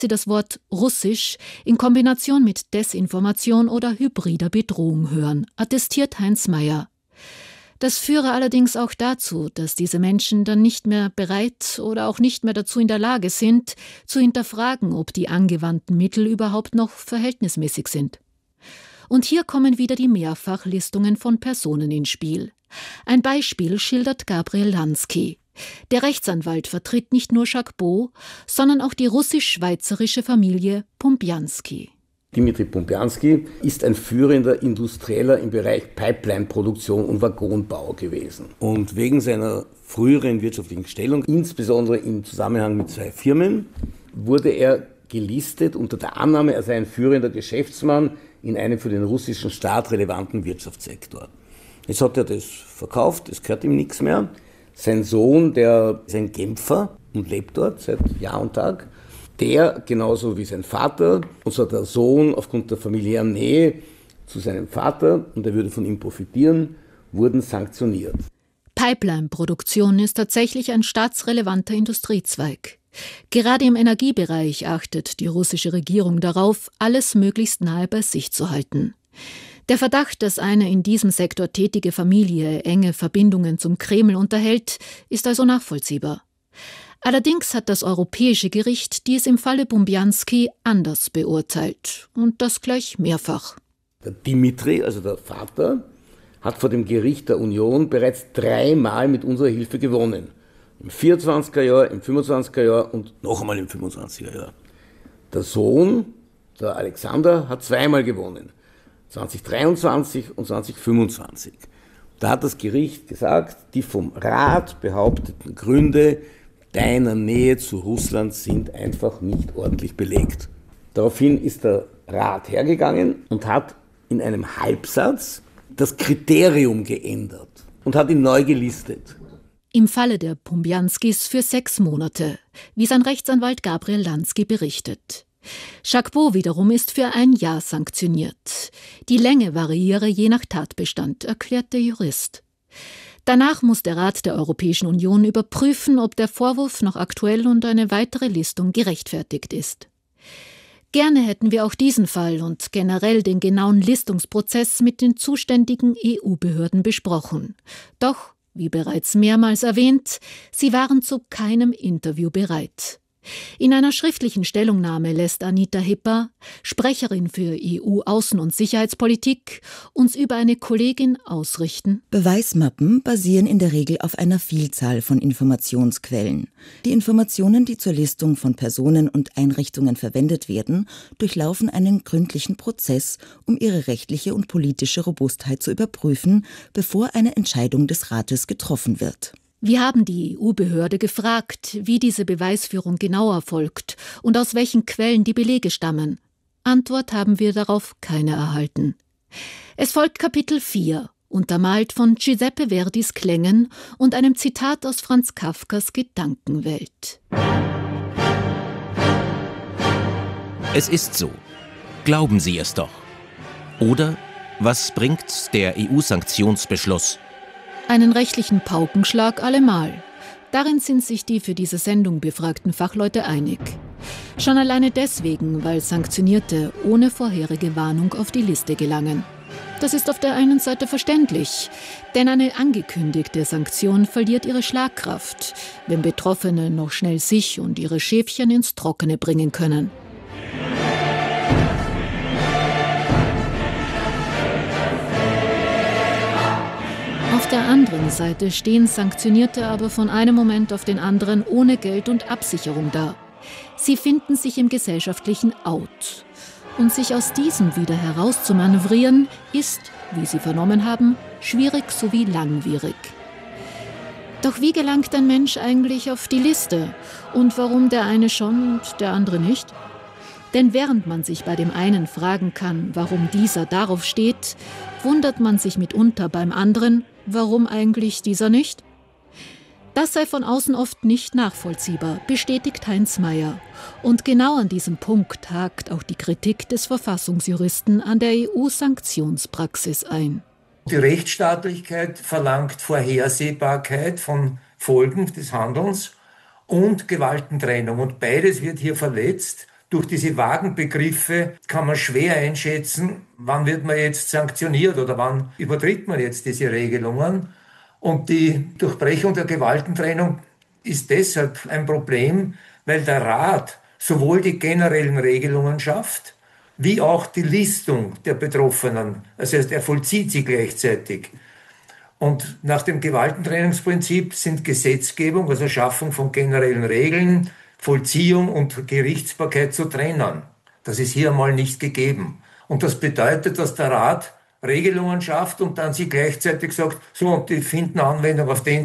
Sie das Wort Russisch in Kombination mit Desinformation oder hybrider Bedrohung hören, attestiert Heinz Mayer. Das führe allerdings auch dazu, dass diese Menschen dann nicht mehr bereit oder auch nicht mehr dazu in der Lage sind, zu hinterfragen, ob die angewandten Mittel überhaupt noch verhältnismäßig sind. Und hier kommen wieder die Mehrfachlistungen von Personen ins Spiel. Ein Beispiel schildert Gabriel Lansky. Der Rechtsanwalt vertritt nicht nur Jacques Beau, sondern auch die russisch-schweizerische Familie Pumpjanski. Dimitri Pumpjanski ist ein führender Industrieller im Bereich Pipeline-Produktion und Waggonbau gewesen. Und wegen seiner früheren wirtschaftlichen Stellung, insbesondere im Zusammenhang mit 2 Firmen, wurde er gelistet unter der Annahme, er sei ein führender Geschäftsmann in einem für den russischen Staat relevanten Wirtschaftssektor. Jetzt hat er das verkauft, es gehört ihm nichts mehr. Sein Sohn, der ist ein Genfer und lebt dort seit Jahr und Tag, der genauso wie sein Vater, und so hat der Sohn aufgrund der familiären Nähe zu seinem Vater, und er würde von ihm profitieren, wurden sanktioniert. Pipeline-Produktion ist tatsächlich ein staatsrelevanter Industriezweig. Gerade im Energiebereich achtet die russische Regierung darauf, alles möglichst nahe bei sich zu halten. Der Verdacht, dass eine in diesem Sektor tätige Familie enge Verbindungen zum Kreml unterhält, ist also nachvollziehbar. Allerdings hat das Europäische Gericht dies im Falle Pumpjanski anders beurteilt. Und das gleich mehrfach. Der Dimitri, also der Vater, hat vor dem Gericht der Union bereits 3-mal mit unserer Hilfe gewonnen. Im 24er Jahr, im 25er Jahr und noch einmal im 25er Jahr. Der Sohn, der Alexander, hat 2-mal gewonnen. 2023 und 2025. Da hat das Gericht gesagt, die vom Rat behaupteten Gründe deiner Nähe zu Russland sind einfach nicht ordentlich belegt. Daraufhin ist der Rat hergegangen und hat in einem Halbsatz das Kriterium geändert und hat ihn neu gelistet. Im Falle der Pumpjanskis für 6 Monate, wie sein Rechtsanwalt Gabriel Lansky berichtet. Jacques Beau wiederum ist für 1 Jahr sanktioniert. Die Länge variiere je nach Tatbestand, erklärt der Jurist. Danach muss der Rat der Europäischen Union überprüfen, ob der Vorwurf noch aktuell und eine weitere Listung gerechtfertigt ist. Gerne hätten wir auch diesen Fall und generell den genauen Listungsprozess mit den zuständigen EU-Behörden besprochen. Doch, wie bereits mehrmals erwähnt, sie waren zu keinem Interview bereit. In einer schriftlichen Stellungnahme lässt Anita Hipper, Sprecherin für EU-Außen- und Sicherheitspolitik, uns über eine Kollegin ausrichten. Beweismappen basieren in der Regel auf einer Vielzahl von Informationsquellen. Die Informationen, die zur Listung von Personen und Einrichtungen verwendet werden, durchlaufen einen gründlichen Prozess, um ihre rechtliche und politische Robustheit zu überprüfen, bevor eine Entscheidung des Rates getroffen wird. Wir haben die EU-Behörde gefragt, wie diese Beweisführung genau erfolgt und aus welchen Quellen die Belege stammen. Antwort haben wir darauf keine erhalten. Es folgt Kapitel 4, untermalt von Giuseppe Verdis Klängen und einem Zitat aus Franz Kafkas Gedankenwelt. Es ist so. Glauben Sie es doch. Oder was bringt der EU-Sanktionsbeschluss? Einen rechtlichen Paukenschlag allemal. Darin sind sich die für diese Sendung befragten Fachleute einig. Schon alleine deswegen, weil Sanktionierte ohne vorherige Warnung auf die Liste gelangen. Das ist auf der einen Seite verständlich, denn eine angekündigte Sanktion verliert ihre Schlagkraft, wenn Betroffene noch schnell sich und ihre Schäfchen ins Trockene bringen können. Auf der anderen Seite stehen Sanktionierte aber von einem Moment auf den anderen ohne Geld und Absicherung da. Sie finden sich im gesellschaftlichen Out. Und sich aus diesem wieder herauszumanövrieren, ist, wie Sie vernommen haben, schwierig sowie langwierig. Doch wie gelangt ein Mensch eigentlich auf die Liste? Und warum der eine schon und der andere nicht? Denn während man sich bei dem einen fragen kann, warum dieser darauf steht, wundert man sich mitunter beim anderen, warum eigentlich dieser nicht? Das sei von außen oft nicht nachvollziehbar, bestätigt Heinz Mayer. Und genau an diesem Punkt hakt auch die Kritik des Verfassungsjuristen an der EU-Sanktionspraxis ein. Die Rechtsstaatlichkeit verlangt Vorhersehbarkeit von Folgen des Handelns und Gewaltentrennung. Und beides wird hier verletzt Durch diese vagen Begriffe kann man schwer einschätzen, wann wird man jetzt sanktioniert oder wann übertritt man jetzt diese Regelungen. Und die Durchbrechung der Gewaltentrennung ist deshalb ein Problem, weil der Rat sowohl die generellen Regelungen schafft, wie auch die Listung der Betroffenen. Das heißt, er vollzieht sie gleichzeitig. Und nach dem Gewaltentrennungsprinzip sind Gesetzgebung, also Schaffung von generellen Regeln, Vollziehung und Gerichtsbarkeit zu trennen. Das ist hier einmal nicht gegeben. Und das bedeutet, dass der Rat Regelungen schafft und dann sie gleichzeitig sagt, so, und die finden Anwendung auf den.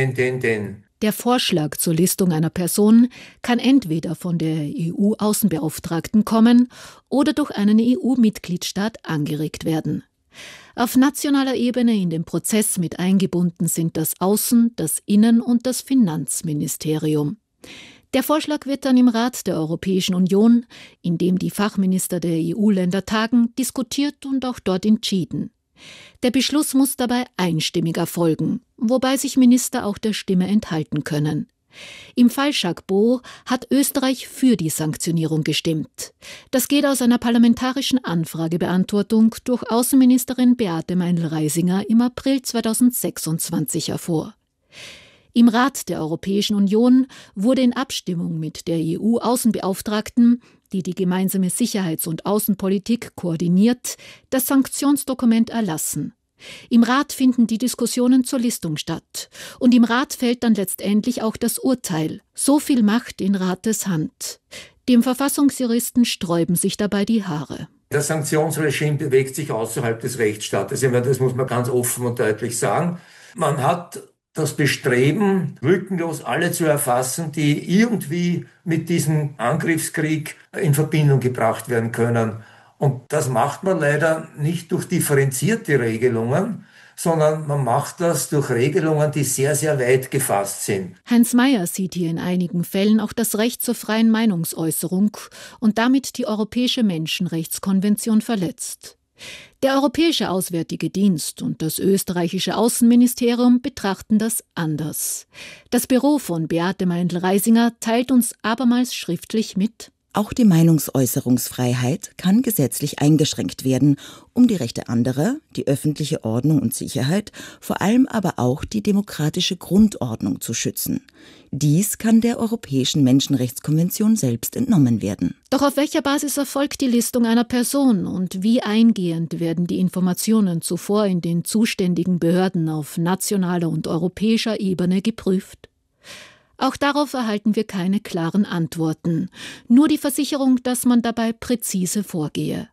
Der Vorschlag zur Listung einer Person kann entweder von der EU-Außenbeauftragten kommen oder durch einen EU-Mitgliedstaat angeregt werden. Auf nationaler Ebene in den Prozess mit eingebunden sind das Außen-, das Innen- und das Finanzministerium. Der Vorschlag wird dann im Rat der Europäischen Union, in dem die Fachminister der EU-Länder tagen, diskutiert und auch dort entschieden. Der Beschluss muss dabei einstimmig erfolgen, wobei sich Minister auch der Stimme enthalten können. Im Fall Gbagbo hat Österreich für die Sanktionierung gestimmt. Das geht aus einer parlamentarischen Anfragebeantwortung durch Außenministerin Beate Meindl-Reisinger im April 2026 hervor. Im Rat der Europäischen Union wurde in Abstimmung mit der EU-Außenbeauftragten, die die gemeinsame Sicherheits- und Außenpolitik koordiniert, das Sanktionsdokument erlassen. Im Rat finden die Diskussionen zur Listung statt. Und im Rat fällt dann letztendlich auch das Urteil. So viel Macht in Rates Hand. Dem Verfassungsjuristen sträuben sich dabei die Haare. Das Sanktionsregime bewegt sich außerhalb des Rechtsstaates. Das muss man ganz offen und deutlich sagen. Man hat das Bestreben, lückenlos alle zu erfassen, die irgendwie mit diesem Angriffskrieg in Verbindung gebracht werden können. Und das macht man leider nicht durch differenzierte Regelungen, sondern man macht das durch Regelungen, die sehr, sehr weit gefasst sind. Heinz Mayer sieht hier in einigen Fällen auch das Recht zur freien Meinungsäußerung und damit die Europäische Menschenrechtskonvention verletzt. Der Europäische Auswärtige Dienst und das österreichische Außenministerium betrachten das anders. Das Büro von Beate Meindl-Reisinger teilt uns abermals schriftlich mit: Auch die Meinungsäußerungsfreiheit kann gesetzlich eingeschränkt werden, um die Rechte anderer, die öffentliche Ordnung und Sicherheit, vor allem aber auch die demokratische Grundordnung zu schützen. Dies kann der Europäischen Menschenrechtskonvention selbst entnommen werden. Doch auf welcher Basis erfolgt die Listung einer Person und wie eingehend werden die Informationen zuvor in den zuständigen Behörden auf nationaler und europäischer Ebene geprüft? Auch darauf erhalten wir keine klaren Antworten, nur die Versicherung, dass man dabei präzise vorgehe.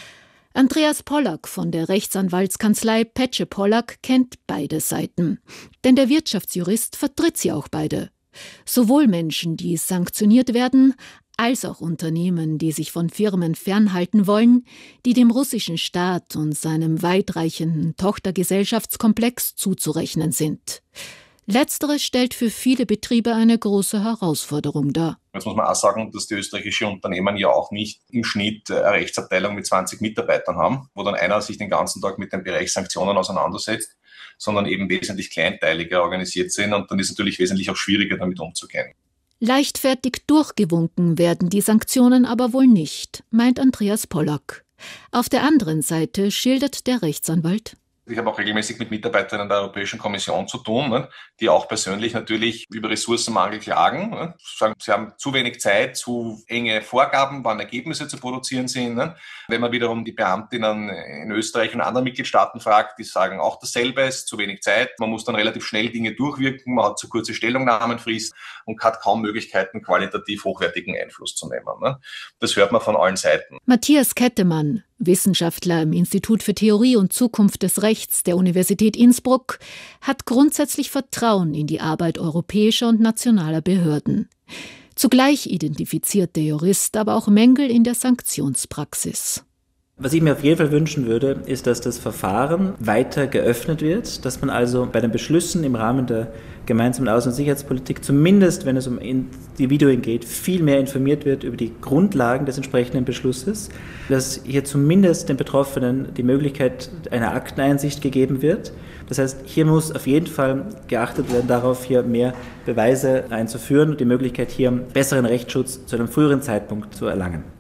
Andreas Pollack von der Rechtsanwaltskanzlei Petsche Pollack kennt beide Seiten, denn der Wirtschaftsjurist vertritt sie auch beide. Sowohl Menschen, die sanktioniert werden, als auch Unternehmen, die sich von Firmen fernhalten wollen, die dem russischen Staat und seinem weitreichenden Tochtergesellschaftskomplex zuzurechnen sind. Letzteres stellt für viele Betriebe eine große Herausforderung dar. Jetzt muss man auch sagen, dass die österreichischen Unternehmen ja auch nicht im Schnitt eine Rechtsabteilung mit 20 Mitarbeitern haben, wo dann einer sich den ganzen Tag mit dem Bereich Sanktionen auseinandersetzt, sondern eben wesentlich kleinteiliger organisiert sind, und dann ist es natürlich wesentlich auch schwieriger, damit umzugehen. Leichtfertig durchgewunken werden die Sanktionen aber wohl nicht, meint Andreas Pollack. Auf der anderen Seite schildert der Rechtsanwalt: Ich habe auch regelmäßig mit Mitarbeiterinnen der Europäischen Kommission zu tun, die auch persönlich natürlich über Ressourcenmangel klagen. Sagen, sie haben zu wenig Zeit, zu enge Vorgaben, wann Ergebnisse zu produzieren sind. Wenn man wiederum die Beamtinnen in Österreich und anderen Mitgliedstaaten fragt, die sagen auch dasselbe, es ist zu wenig Zeit. Man muss dann relativ schnell Dinge durchwirken, man hat zu kurze Stellungnahmenfrist und hat kaum Möglichkeiten, qualitativ hochwertigen Einfluss zu nehmen. Das hört man von allen Seiten. Matthias Kettemann, Wissenschaftler im Institut für Theorie und Zukunft des Rechts der Universität Innsbruck, hat grundsätzlich Vertrauen in die Arbeit europäischer und nationaler Behörden. Zugleich identifiziert der Jurist aber auch Mängel in der Sanktionspraxis. Was ich mir auf jeden Fall wünschen würde, ist, dass das Verfahren weiter geöffnet wird, dass man also bei den Beschlüssen im Rahmen der gemeinsamen Außen- und Sicherheitspolitik, zumindest wenn es um Individuen geht, viel mehr informiert wird über die Grundlagen des entsprechenden Beschlusses, dass hier zumindest den Betroffenen die Möglichkeit einer Akteneinsicht gegeben wird. Das heißt, hier muss auf jeden Fall geachtet werden darauf, hier mehr Beweise einzuführen und die Möglichkeit, hier besseren Rechtsschutz zu einem früheren Zeitpunkt zu erlangen.